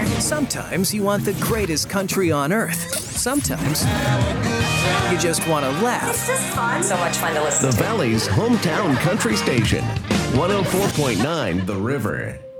River. Sometimes you want the greatest country on earth. Sometimes you just want to laugh. It's just fun. So much fun to listen The to. Valley's hometown country station, 104.9 The River.